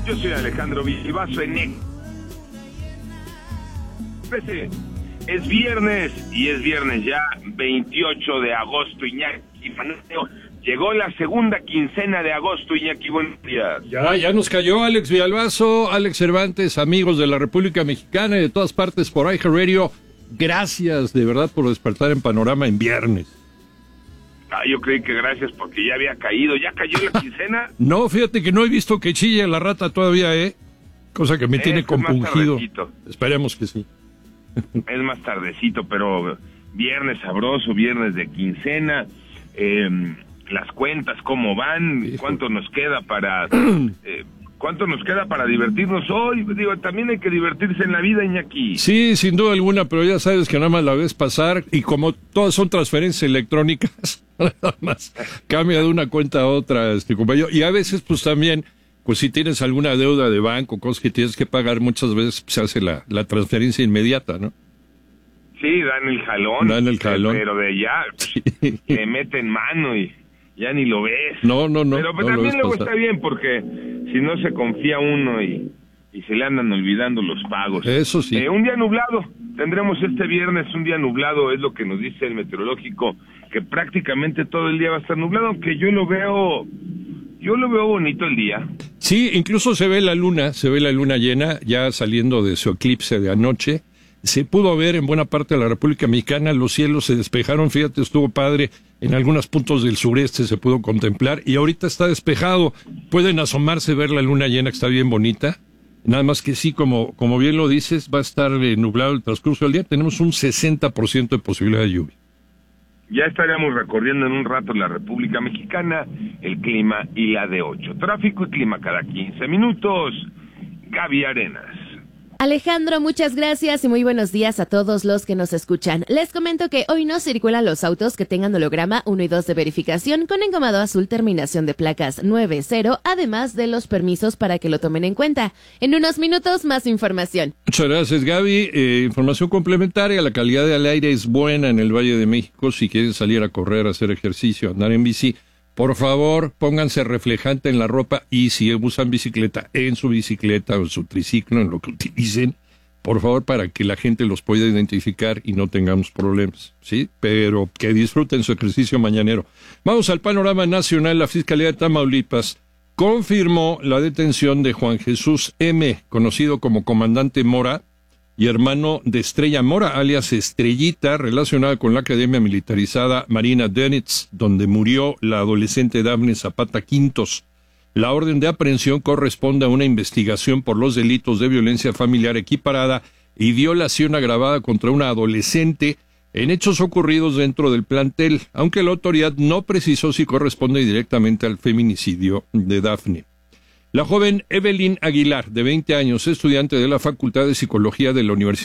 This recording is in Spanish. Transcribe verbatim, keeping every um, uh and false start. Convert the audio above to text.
Yo soy Alejandro Villalbazo en E X. Es viernes y es viernes ya, veintiocho de agosto, Iñaki Manero. Llegó la segunda quincena de agosto, Iñaki, buenos días. Ya, ya nos cayó Alex Villalbazo, Alex Cervantes, amigos de la República Mexicana y de todas partes por iHeartRadio. Gracias de verdad por despertar en Panorama en viernes. Ah, yo creí que gracias porque ya había caído. ¿Ya cayó la quincena? No, fíjate que no he visto que chille la rata todavía, ¿eh? Cosa que me eh, tiene compungido. Esperemos que sí. Es más tardecito, pero viernes sabroso, viernes de quincena. Eh, las cuentas, ¿cómo van? Hijo. ¿Cuánto nos queda para... Eh, ¿Cuánto nos queda para divertirnos hoy? Digo, también hay que divertirse en la vida, Iñaki. Sí, sin duda alguna, pero ya sabes que nada más la ves pasar y como todas son transferencias electrónicas, nada más cambia de una cuenta a otra, este compañero. Y a veces, pues también, pues si tienes alguna deuda de banco, cosas que tienes que pagar, muchas veces se hace la, la transferencia inmediata, ¿no? Sí, dan el jalón. Dan el jalón. Pero de allá, sí. Le meten mano y ya ni lo ves. No, no, no. Pero pues, no también luego pasar. está bien porque si no se confía uno y, y se le andan olvidando los pagos. Eso sí. Eh, un día nublado, tendremos este viernes un día nublado, es lo que nos dice el meteorológico, que prácticamente todo el día va a estar nublado, aunque yo lo veo, yo lo veo bonito el día. Sí, incluso se ve la luna, se ve la luna llena, ya saliendo de su eclipse de anoche. Se pudo ver en buena parte de la República Mexicana, los cielos se despejaron, fíjate, estuvo padre, en algunos puntos del sureste se pudo contemplar y ahorita está despejado, pueden asomarse, ver la luna llena que está bien bonita, nada más que sí, como, como bien lo dices, va a estar eh, nublado el transcurso del día, tenemos un sesenta por ciento de posibilidad de lluvia. Ya estaremos recorriendo en un rato la República Mexicana, el clima y la de ocho. Tráfico y clima cada quince minutos. Gaby Arenas. Alejandro, muchas gracias y muy buenos días a todos los que nos escuchan. Les comento que hoy no circulan los autos que tengan holograma uno y dos de verificación con engomado azul terminación de placas nueve cero, además de los permisos para que lo tomen en cuenta. En unos minutos, más información. Muchas gracias, Gaby. Eh, información complementaria, la calidad del aire es buena en el Valle de México. Si quieren salir a correr, a hacer ejercicio, andar en bici, por favor, pónganse reflejante en la ropa y si usan bicicleta, en su bicicleta o en su triciclo, en lo que utilicen, por favor, para que la gente los pueda identificar y no tengamos problemas, ¿sí? Pero que disfruten su ejercicio mañanero. Vamos al panorama nacional. La Fiscalía de Tamaulipas confirmó la detención de Juan Jesús M., conocido como Comandante Mora, y hermano de Estrella Mora, alias Estrellita, relacionada con la Academia Militarizada Marina Dönitz, donde murió la adolescente Dafne Zapata Quintos. La orden de aprehensión corresponde a una investigación por los delitos de violencia familiar equiparada y violación agravada contra una adolescente en hechos ocurridos dentro del plantel, aunque la autoridad no precisó si corresponde directamente al feminicidio de Dafne. La joven Evelyn Aguilar, de veinte años, estudiante de la Facultad de Psicología de la Universidad